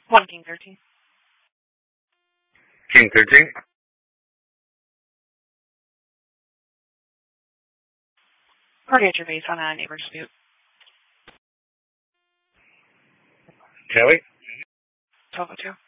One King 13. King 13. Party at your base on a neighbor dispute. Kelly. 1202.